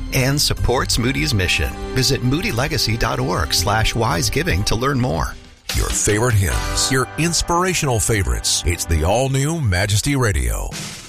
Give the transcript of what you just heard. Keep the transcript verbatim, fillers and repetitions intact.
and supports Moody's mission. Visit moodylegacy.org slash wisegiving to learn more. Your favorite hymns, your inspirational favorites. It's the all-new Majesty Radio.